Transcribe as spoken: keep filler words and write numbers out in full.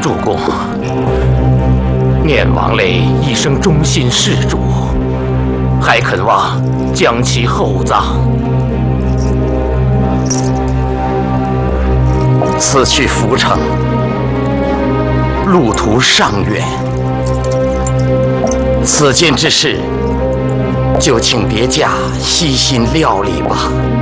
主公，念王累一生忠心事主，还肯望将其厚葬。此去涪城，路途尚远，此间之事，就请别驾悉心料理吧。